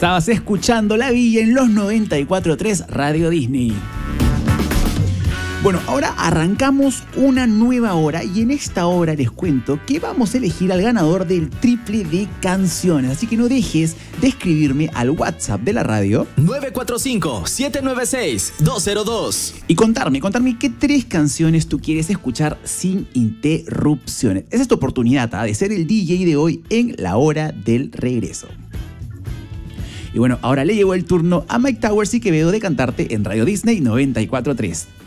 Estabas escuchando La Villa en los 94.3 Radio Disney. Bueno, ahora arrancamos una nueva hora y en esta hora les cuento que vamos a elegir al ganador del triple de canciones. Así que no dejes de escribirme al WhatsApp de la radio 945-796-202 y contarme qué 3 canciones tú quieres escuchar sin interrupciones. Esa es tu oportunidad de ser el DJ de hoy en la hora del regreso. Y bueno, ahora le llegó el turno a Mike Towers y Quevedo de cantarte en Radio Disney 94.3.